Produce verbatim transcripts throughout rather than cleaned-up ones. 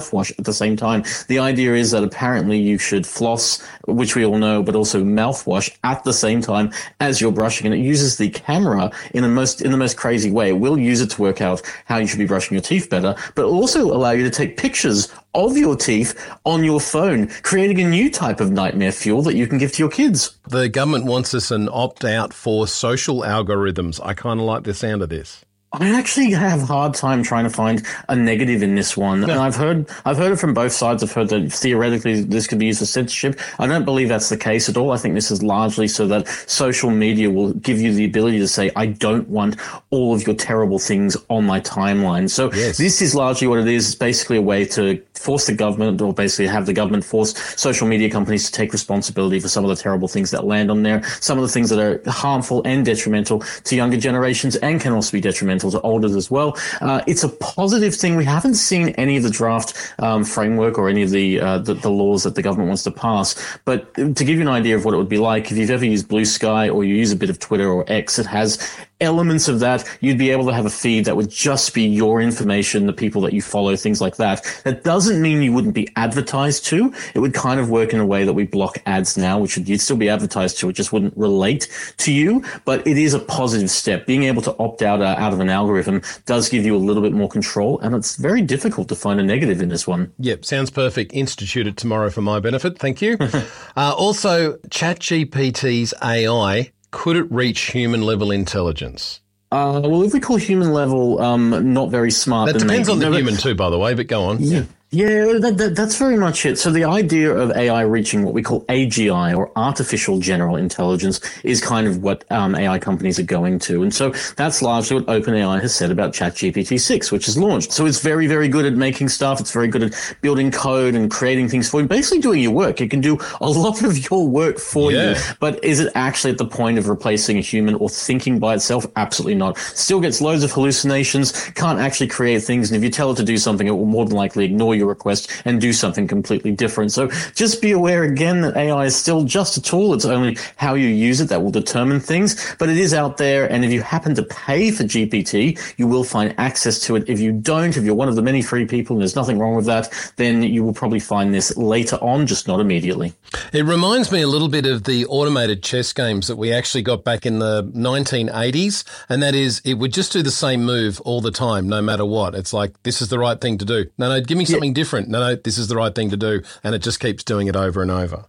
mouthwash at the same time. The idea is that apparently you should floss, which we all know, but also mouthwash at the same time as you're brushing, and it uses the camera in the most in the most crazy way. It will use it to work out how you should be brushing your teeth better, but it'll also allow you to take pictures of your teeth on your phone, creating a new type of nightmare fuel that you can give to your kids. The government wants us an opt-out for social algorithms. I kind of like the sound of this. I actually have a hard time trying to find a negative in this one. No. And I've heard, I've heard it from both sides. I've heard that theoretically this could be used for censorship. I don't believe that's the case at all. I think this is largely so that social media will give you the ability to say, I don't want all of your terrible things on my timeline. So yes. This is largely what it is. It's basically a way to force the government, or basically have the government force social media companies to take responsibility for some of the terrible things that land on there, some of the things that are harmful and detrimental to younger generations and can also be detrimental to olders as well. Uh, it's a positive thing. We haven't seen any of the draft um, framework or any of the, uh, the the laws that the government wants to pass. But to give you an idea of what it would be like, if you've ever used Blue Sky or you use a bit of Twitter or X, it has elements of that. You'd be able to have a feed that would just be your information, the people that you follow, things like that. That doesn't mean you wouldn't be advertised to. It would kind of work in a way that we block ads now, which would, you'd still be advertised to. It just wouldn't relate to you. But it is a positive step. Being able to opt out uh, out of an algorithm does give you a little bit more control, and it's very difficult to find a negative in this one. Yep, sounds perfect. Institute it tomorrow for my benefit. Thank you. uh, also, ChatGPT's A I, could it reach human level intelligence? Uh, well, if we call human level um, not very smart, that then depends maybe. on the no, human too, by the way. But go on. Yeah. Yeah, that, that, that's very much it. So the idea of A I reaching what we call A G I, or artificial general intelligence, is kind of what um, A I companies are going to. And so that's largely what OpenAI has said about ChatGPT six, which is launched. So it's very, very good at making stuff. It's very good at building code and creating things for you, basically doing your work. It can do a lot of your work for yeah. you. But is it actually at the point of replacing a human or thinking by itself? Absolutely not. Still gets loads of hallucinations, can't actually create things. And if you tell it to do something, it will more than likely ignore you your request and do something completely different. So just be aware again that A I is still just a tool. It's only how you use it that will determine things, but it is out there. And if you happen to pay for G P T, you will find access to it. If you don't, if you're one of the many free people, and there's nothing wrong with that, then you will probably find this later on, just not immediately. It reminds me a little bit of the automated chess games that we actually got back in the nineteen eighties. And that is, it would just do the same move all the time, no matter what. It's like, this is the right thing to do. No, no, give me something yeah. different. No, no, this is the right thing to do. And it just keeps doing it over and over.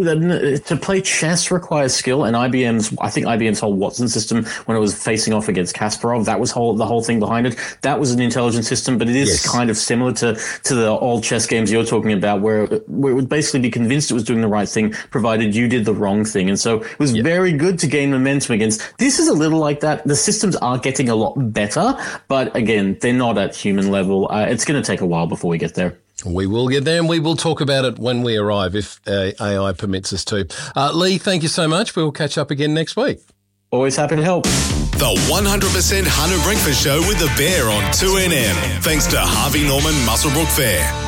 To play chess requires skill, and I B M's, I think I B M's whole Watson system, when it was facing off against Kasparov, that was whole, the whole thing behind it. That was an intelligent system, but it is yes. kind of similar to, to the old chess games you're talking about, where, where it would basically be convinced it was doing the right thing, provided you did the wrong thing. And so it was yep. very good to gain momentum against. This is a little like that. The systems are getting a lot better, but again, they're not at human level. Uh, it's going to take a while before we get there. We will get there, and we will talk about it when we arrive, if uh, A I permits us to. Uh, Lee, thank you so much. We will catch up again next week. Always happy to help. The one hundred percent Hunter Breakfast Show with the Bear on two N M. Thanks to Harvey Norman Muswellbrook Fair.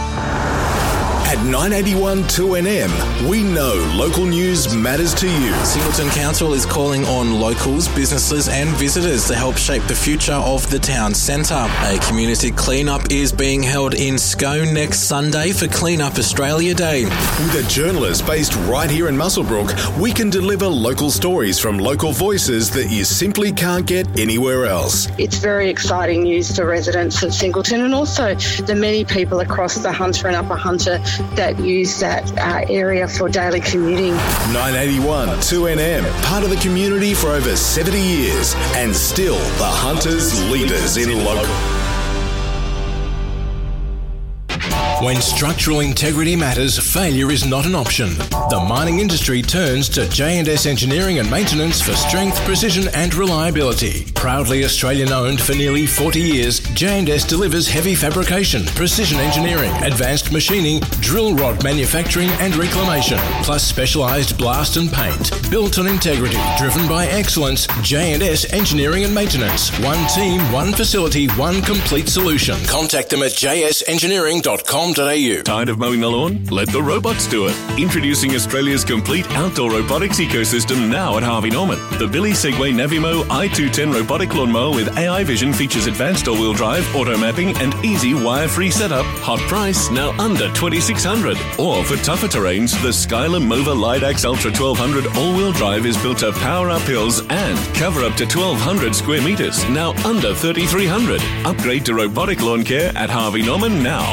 At nine eighty-one two N M, we know local news matters to you. Singleton Council is calling on locals, businesses and visitors to help shape the future of the town centre. A community clean-up is being held in Scone next Sunday for Clean Up Australia Day. With a journalist based right here in Muswellbrook, we can deliver local stories from local voices that you simply can't get anywhere else. It's very exciting news to residents of Singleton, and also the many people across the Hunter and Upper Hunter that use that uh, area for daily commuting. nine eighty-one two N M, part of the community for over seventy years, and still the Hunters' leaders in local. When structural integrity matters, failure is not an option. The mining industry turns to J and S Engineering and Maintenance for strength, precision and reliability. Proudly Australian-owned for nearly forty years, J and S delivers heavy fabrication, precision engineering, advanced machining, drill rod manufacturing and reclamation, plus specialised blast and paint. Built on integrity, driven by excellence, J and S Engineering and Maintenance. One team, one facility, one complete solution. Contact them at j s engineering dot com com dot a u. Tired of mowing the lawn? Let the robots do it. Introducing Australia's complete outdoor robotics ecosystem now at Harvey Norman. The Billy Segway Navimo i two ten robotic lawnmower with A I vision features advanced all-wheel drive, auto mapping and easy wire-free setup. Hot price, now under twenty-six hundred dollars. Or for tougher terrains, the Skyler Mova Lidax Ultra twelve hundred all-wheel drive is built to power up hills and cover up to twelve hundred square metres, now under thirty-three hundred dollars. Upgrade to robotic lawn care at Harvey Norman now.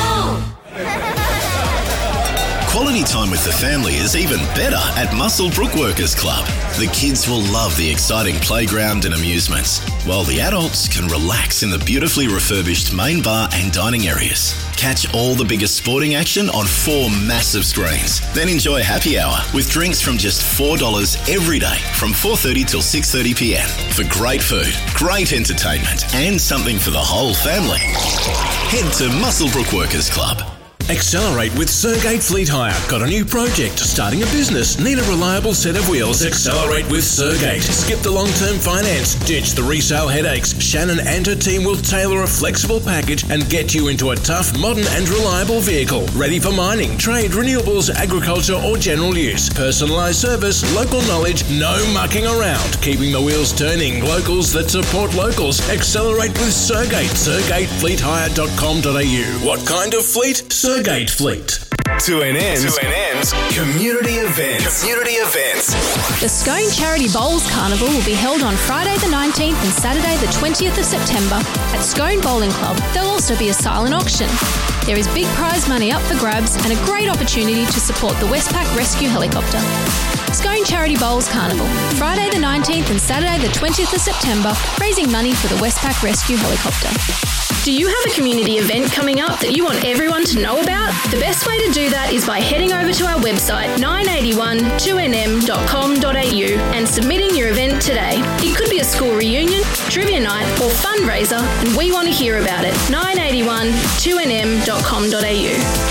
Quality time with the family is even better at Muswellbrook Workers Club. The kids will love the exciting playground and amusements, while the adults can relax in the beautifully refurbished main bar and dining areas. Catch all the biggest sporting action on four massive screens. Then enjoy happy hour with drinks from just four dollars every day from four thirty till six thirty p m for great food, great entertainment and something for the whole family. Head to Muswellbrook Workers Club. Accelerate with Sergate Fleet Hire. Got a new project? Starting a business? Need a reliable set of wheels? Accelerate with Sergate. Skip the long-term finance. Ditch the resale headaches. Shannon and her team will tailor a flexible package and get you into a tough, modern and reliable vehicle. Ready for mining, trade, renewables, agriculture or general use. Personalised service, local knowledge, no mucking around. Keeping the wheels turning. Locals that support locals. Accelerate with Sergate. Sergate Fleet Hire dot com dot a u. What kind of fleet? Sergate. Sergate Fleet. two N N's. two N N's. Community events. Community events. The Scone Charity Bowls Carnival will be held on Friday the nineteenth and Saturday the twentieth of September at Scone Bowling Club. There'll also be a silent auction. There is big prize money up for grabs and a great opportunity to support the Westpac Rescue Helicopter. Scone Charity Bowls Carnival, Friday the nineteenth and Saturday the twentieth of September, raising money for the Westpac Rescue Helicopter. Do you have a community event coming up that you want everyone to know about? The best way to do that is by heading over to our website nine eighty-one two n m dot com dot a u and submitting your event today. It could be a school reunion, trivia night or fundraiser and we want to hear about it. nine eighty-one two n m dot com dot a u.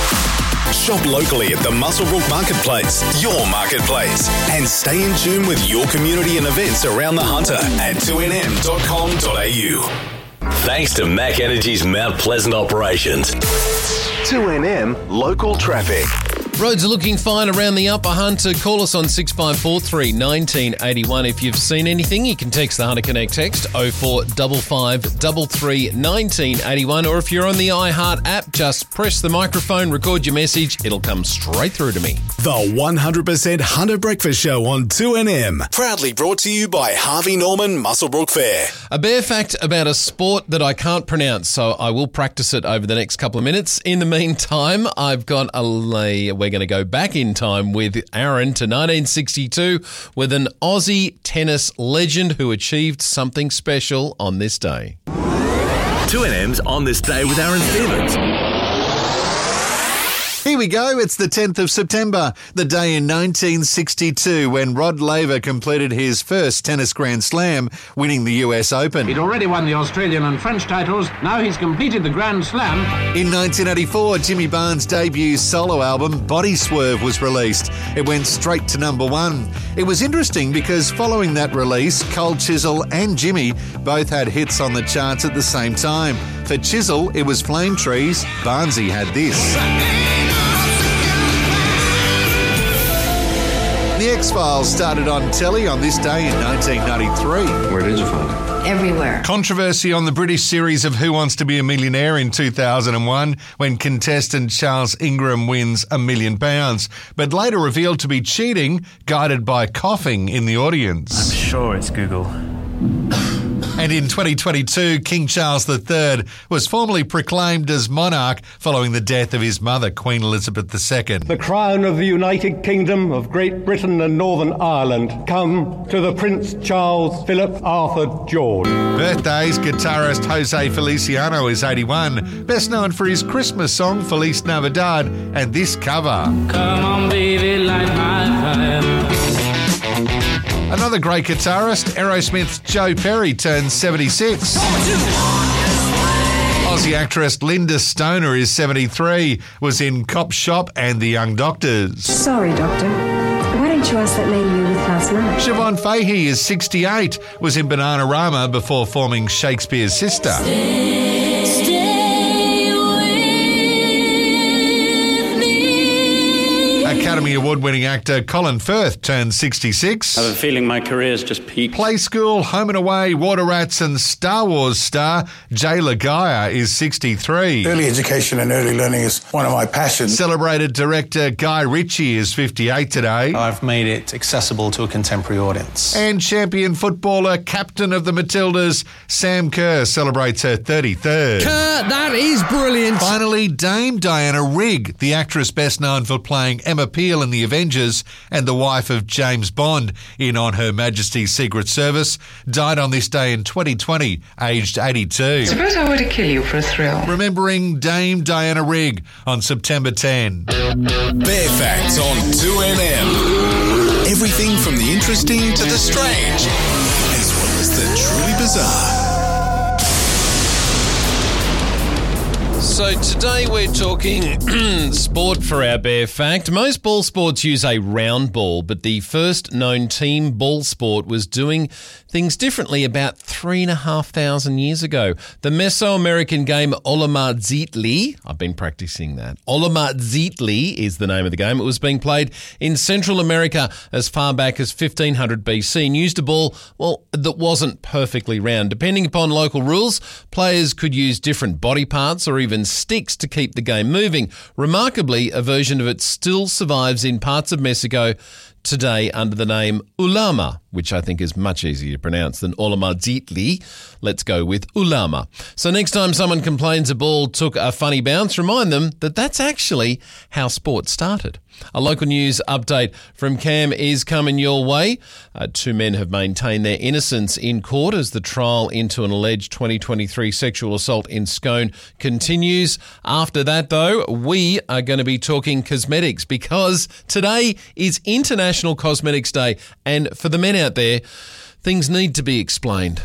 Shop locally at the Muswellbrook Marketplace, your marketplace, and stay in tune with your community and events around the Hunter at two n m dot com dot a u. Thanks to Mac Energy's Mount Pleasant operations. two N M Local Traffic. Roads are looking fine around the Upper Hunter. Call us on six five four three, one nine eight one. If you've seen anything, you can text the Hunter Connect text oh four five five three three one nine eight one. Or if you're on the iHeart app, just press the microphone, record your message. It'll come straight through to me. The one hundred percent Hunter Breakfast Show on two N M. Proudly brought to you by Harvey Norman Muswellbrook Fair. A bare fact about a sport that I can't pronounce, so I will practice it over the next couple of minutes. In the meantime, I've got a... We're going to go back in time with Aaron to nineteen sixty-two with an Aussie tennis legend who achieved something special on this day. two N M's On This Day with Aaron Stevens. Here we go. It's the tenth of September, the day in nineteen sixty-two when Rod Laver completed his first tennis Grand Slam, winning the U S Open. He'd already won the Australian and French titles. Now he's completed the Grand Slam. In nineteen eighty-four, Jimmy Barnes' debut solo album, Body Swerve, was released. It went straight to number one. It was interesting because following that release, Cold Chisel and Jimmy both had hits on the charts at the same time. For Chisel, it was Flame Trees. Barnesy had this. The X-Files started on telly on this day in nineteen ninety-three. Where did you find it? Everywhere. Controversy on the British series of Who Wants to Be a Millionaire in two thousand one when contestant Charles Ingram wins a million pounds, but later revealed to be cheating, guided by coughing in the audience. I'm sure it's Google. And in twenty twenty-two, King Charles the Third was formally proclaimed as monarch following the death of his mother, Queen Elizabeth the Second. The crown of the United Kingdom of Great Britain and Northern Ireland come to the Prince Charles Philip Arthur George. Birthdays, guitarist Jose Feliciano is eighty-one, best known for his Christmas song Feliz Navidad and this cover. Come on, baby, light my fire. Another great guitarist, Aerosmith's Joe Perry, turns seventy-six. Aussie actress Linda Stoner is seventy-three, was in Cop Shop and The Young Doctors. Sorry, Doctor. Why don't you ask that lady you were with last night? Siobhan Fahey is sixty-eight, was in Bananarama before forming Shakespeare's Sister. Stay, stay with Academy Award-winning actor Colin Firth turned sixty-six. I have a feeling my career's just peaked. Play School, Home and Away, Water Rats and Star Wars star Jay Lagaya is sixty-three. Early education and early learning is one of my passions. Celebrated director Guy Ritchie is fifty-eight today. I've made it accessible to a contemporary audience. And champion footballer, captain of the Matildas, Sam Kerr celebrates her thirty-third. Kerr, that is brilliant. Finally, Dame Diana Rigg, the actress best known for playing Emma Peel in The Avengers and the wife of James Bond in On Her Majesty's Secret Service, died on this day in twenty twenty, aged eighty-two. Suppose I were to kill you for a thrill. Remembering Dame Diana Rigg on September tenth. Bear Facts on two N M. Everything from the interesting to the strange, as well as the truly bizarre. So today we're talking sport for our Bear Fact. Most ball sports use a round ball, but the first known team ball sport was doing things differently about three and a half thousand years ago. The Mesoamerican game Olamazitli, I've been practicing that. Olamazitli is the name of the game. It was being played in Central America as far back as fifteen hundred B C and used a ball, well, that wasn't perfectly round. Depending upon local rules, players could use different body parts or even sticks to keep the game moving. Remarkably, a version of it still survives in parts of Mexico today under the name Ulama, which I think is much easier to pronounce than Olamazitli. Let's go with Ulama. So next time someone complains a ball took a funny bounce, remind them that that's actually how sport started. A local news update from Cam is coming your way. Uh, two men have maintained their innocence in court as the trial into an alleged twenty twenty-three sexual assault in Scone continues. After that, though, we are going to be talking cosmetics because today is International Cosmetics Day. And for the men out there, things need to be explained.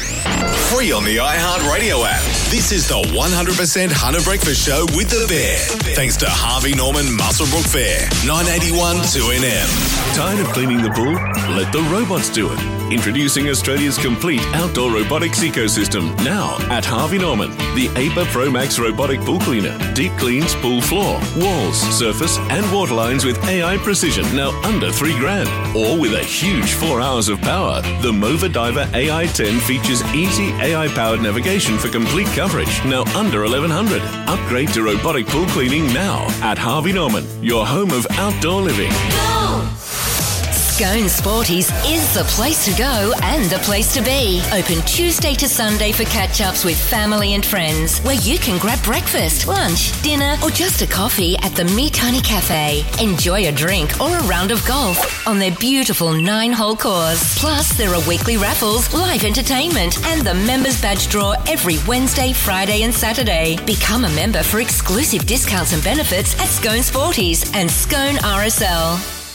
Free on the iHeartRadio app. This is the one hundred percent Hunter Breakfast Show with the Bear. Thanks to Harvey Norman Muswellbrook Fair, nine eighty-one two N M. Tired of cleaning the pool? Let the robots do it. Introducing Australia's complete outdoor robotics ecosystem now at Harvey Norman. The A P A Pro Max robotic pool cleaner. Deep cleans pool floor, walls, surface and water lines with A I precision. Now under three grand. Or with a huge four hours of power. The Mova Diver A I ten features easy A I-powered navigation for complete coverage. Now under eleven hundred. Upgrade to robotic pool cleaning now at Harvey Norman, your home of outdoor living. Go! Scone Sporties is the place to go and the place to be. Open Tuesday to Sunday for catch-ups with family and friends, where you can grab breakfast, lunch, dinner, or just a coffee at the Meat Honey Cafe. Enjoy a drink or a round of golf on their beautiful nine-hole course. Plus, there are weekly raffles, live entertainment, and the members badge draw every Wednesday, Friday, and Saturday. Become a member for exclusive discounts and benefits at Scone Sporties and Scone R S L.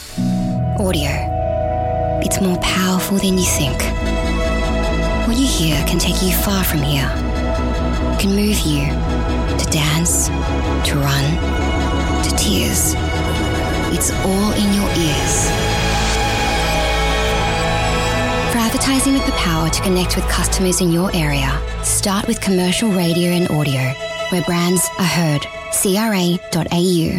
Audio. It's more powerful than you think. What you hear can take you far from here. It can move you to dance, to run, to tears. It's all in your ears. For advertising with the power to connect with customers in your area, start with commercial radio and audio, where brands are heard. C R A dot A U.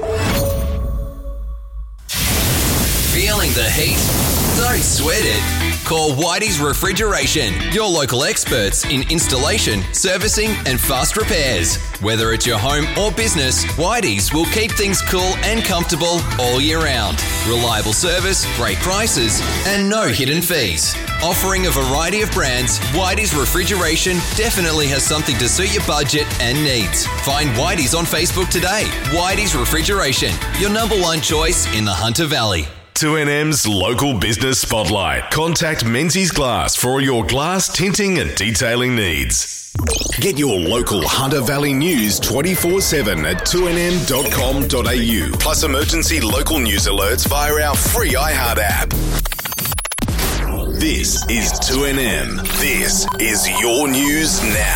Feeling the heat? Don't sweat it. Call Whitey's Refrigeration, your local experts in installation, servicing and fast repairs. Whether it's your home or business, Whitey's will keep things cool and comfortable all year round. Reliable service, great prices and no hidden fees. Offering a variety of brands, Whitey's Refrigeration definitely has something to suit your budget and needs. Find Whitey's on Facebook today. Whitey's Refrigeration, your number one choice in the Hunter Valley. two N M's local business spotlight. Contact Menzies Glass for all your glass tinting and detailing needs. Get your local Hunter Valley news twenty-four seven at two N M dot com dot A U. Plus emergency local news alerts via our free iHeart app. This is two N M. This is your news now.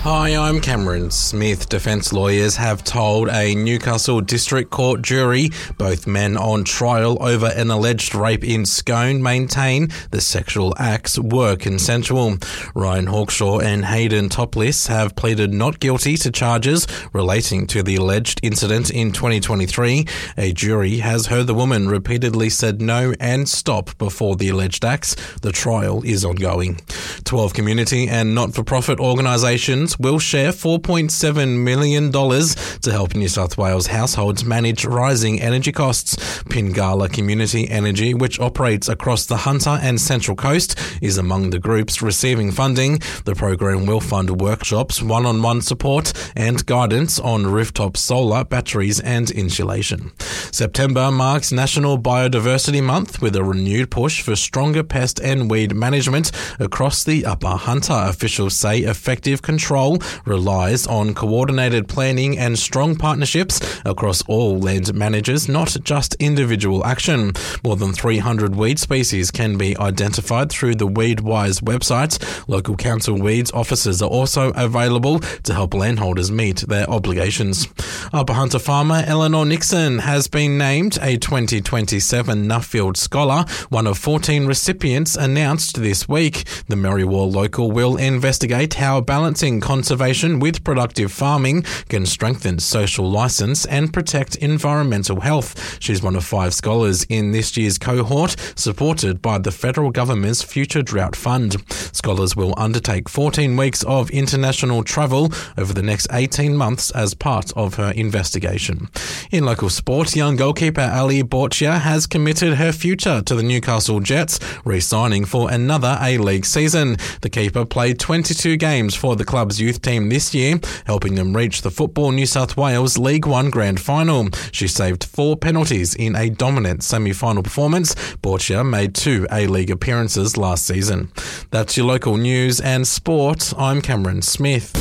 Hi, I'm Cameron Smith. Defence lawyers have told a Newcastle District Court jury both men on trial over an alleged rape in Scone maintain the sexual acts were consensual. Ryan Hawkshaw and Hayden Topliss have pleaded not guilty to charges relating to the alleged incident in twenty twenty-three. A jury has heard the woman repeatedly said no and stop before the alleged acts. The trial is ongoing. Twelve community and not-for-profit organisations will share four point seven million dollars to help New South Wales households manage rising energy costs. Pingala Community Energy, which operates across the Hunter and Central Coast, is among the groups receiving funding. The program will fund workshops, one-on-one support and guidance on rooftop solar, batteries and insulation. September marks National Biodiversity Month with a renewed push for stronger pest and weed management across the Upper Hunter. Officials say effective control relies on coordinated planning and strong partnerships across all land managers, not just individual action. More than three hundred weed species can be identified through the WeedWise website. Local council weeds officers are also available to help landholders meet their obligations. Upper Hunter farmer Eleanor Nixon has been named a twenty twenty-seven Nuffield Scholar, one of fourteen recipients announced this week. The Merriwall local will investigate how balancing conservation with productive farming can strengthen social licence and protect environmental health. She's one of five scholars in this year's cohort, supported by the federal government's Future Drought Fund. Scholars will undertake fourteen weeks of international travel over the next eighteen months as part of her investigation. In local sport, young goalkeeper Ali Borchia has committed her future to the Newcastle Jets, re-signing for another A-League season. The keeper played twenty-two games for the club's youth team this year, helping them reach the Football New South Wales League One Grand Final. She saved four penalties in a dominant semi-final performance. Borchia made two A-League appearances last season. That's your local news and sport. I'm Cameron Smith.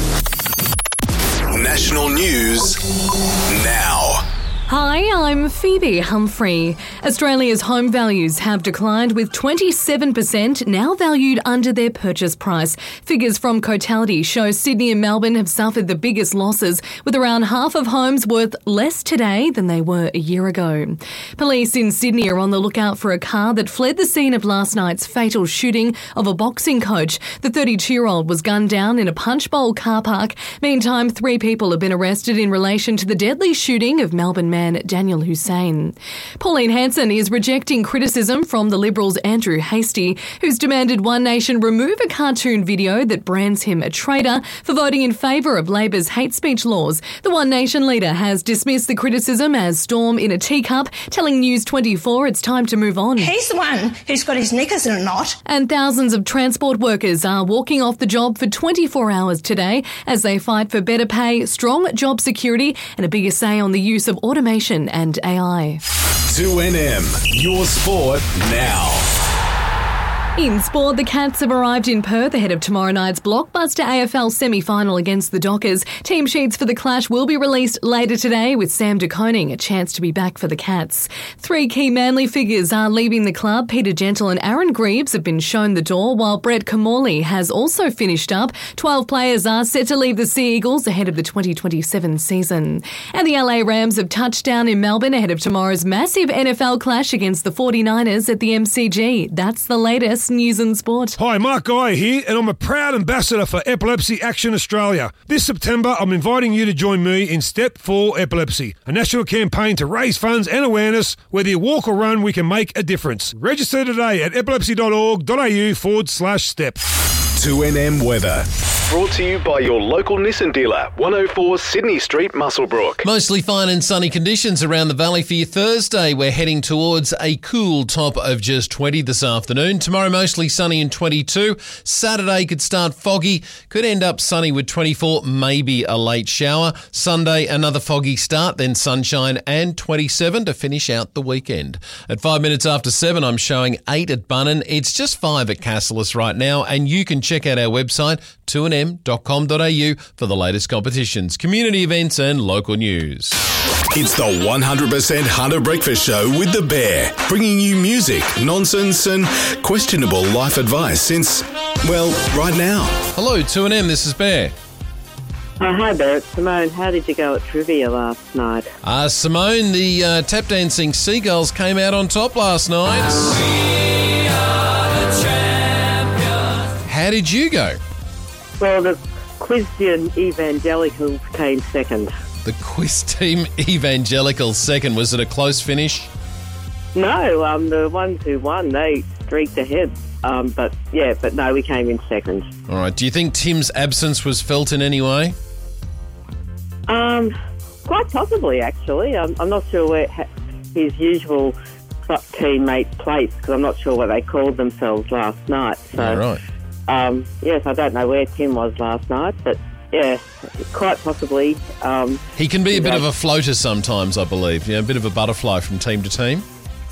National news now. Hi, I'm Phoebe Humphrey. Australia's home values have declined, with twenty-seven percent now valued under their purchase price. Figures from Cotality show Sydney and Melbourne have suffered the biggest losses, with around half of homes worth less today than they were a year ago. Police in Sydney are on the lookout for a car that fled the scene of last night's fatal shooting of a boxing coach. The thirty-two-year-old was gunned down in a Punch Bowl car park. Meantime, three people have been arrested in relation to the deadly shooting of Melbourne man Daniel Hussein. Pauline Hanson is rejecting criticism from the Liberals' Andrew Hastie, who's demanded One Nation remove a cartoon video that brands him a traitor for voting in favour of Labor's hate speech laws. The One Nation leader has dismissed the criticism as storm in a teacup, telling News twenty-four it's time to move on. He's the one who's got his knickers in a knot. And thousands of transport workers are walking off the job for twenty-four hours today as they fight for better pay, strong job security and a bigger say on the use of automation and A I. two N M, your sport now. In sport, the Cats have arrived in Perth ahead of tomorrow night's blockbuster A F L semi-final against the Dockers. Team sheets for the clash will be released later today, with Sam De Koning a chance to be back for the Cats. Three key Manly figures are leaving the club. Peter Gentle and Aaron Greaves have been shown the door, while Brett Camorley has also finished up. Twelve players are set to leave the Sea Eagles ahead of the twenty twenty-seven season. And the L A Rams have touched down in Melbourne ahead of tomorrow's massive N F L clash against the forty-niners at the M C G. That's the latest news and sport. Hi, Mark Guy here, and I'm a proud ambassador for Epilepsy Action Australia. This September, I'm inviting you to join me in Step for Epilepsy, a national campaign to raise funds and awareness. Whether you walk or run, we can make a difference. Register today at epilepsy.org.au forward slash step. two N M weather. Brought to you by your local Nissan dealer, one oh four Sydney Street, Muswellbrook. Mostly fine and sunny conditions around the valley for your Thursday. We're heading towards a cool top of just twenty this afternoon. Tomorrow, mostly sunny and twenty-two. Saturday could start foggy, could end up sunny with twenty-four, maybe a late shower. Sunday, another foggy start, then sunshine and twenty-seven to finish out the weekend. At five minutes after seven, I'm showing eight at Bunnan. It's just five at Cassilis right now, and you can check out our website, two n m dot com dot a u, for the latest competitions, community events and local news. It's the one hundred percent Hunter Breakfast Show with The Bear, bringing you music, nonsense and questionable life advice since, well, right now. Hello, two N M, this is Bear. Oh, hi there, it's Simone. How did you go at trivia last night? Uh, Simone, the uh, tap dancing Seagulls came out on top last night. We are the champions. How did you go? Well, the Christian Evangelicals came second. The quiz team Evangelicals second. Was it a close finish? No, um, the ones who won, they streaked ahead. Um, but, yeah, but no, we came in second. All right. Do you think Tim's absence was felt in any way? Um, quite possibly, actually. I'm, I'm not sure where ha- his usual teammates placed, because I'm not sure what they called themselves last night. So, All right. Um, yes, I don't know where Tim was last night, but yeah, quite possibly. Um, he can be a bit know, of a floater sometimes, I believe. Yeah, a bit of a butterfly from team to team.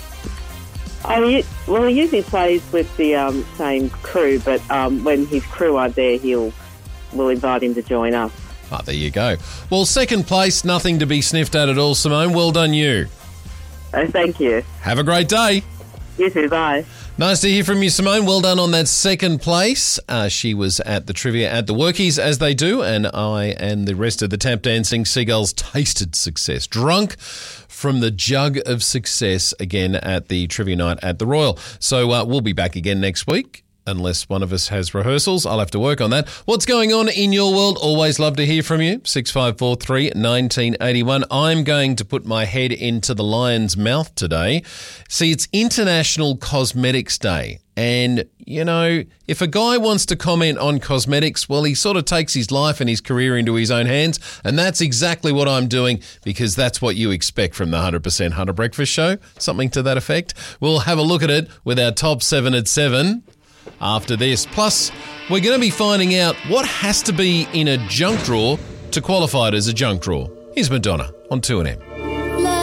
Oh, he, well, he usually plays with the um, same crew, but um, when his crew aren't there, he'll we'll invite him to join us. Ah, there you go. Well, second place, nothing to be sniffed at at all, Simone. Well done, you. Oh, thank you. Have a great day. You too, bye. Nice to hear from you, Simone. Well done on that second place. Uh, she was at the trivia at the Workies, as they do, and I and the rest of the tap dancing Seagulls tasted success. Drunk from the jug of success again at the trivia night at the Royal. So uh, we'll be back again next week. Unless one of us has rehearsals, I'll have to work on that. What's going on in your world? Always love to hear from you. six five four three, one nine eight one. I'm going to put my head into the lion's mouth today. See, it's International Cosmetics Day. And, you know, if a guy wants to comment on cosmetics, well, he sort of takes his life and his career into his own hands. And that's exactly what I'm doing, because that's what you expect from the one hundred percent Hunter Breakfast Show. Something to that effect. We'll have a look at it with our top seven at seven. After this. Plus, we're going to be finding out what has to be in a junk drawer to qualify it as a junk drawer. Here's Madonna on two N M.